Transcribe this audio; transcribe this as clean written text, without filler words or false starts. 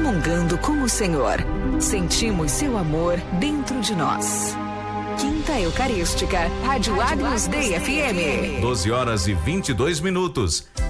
comungando com o Senhor. Sentimos seu amor dentro de nós. Quinta Eucarística, Rádio Agnus Dei FM. 12 horas e 22 minutos.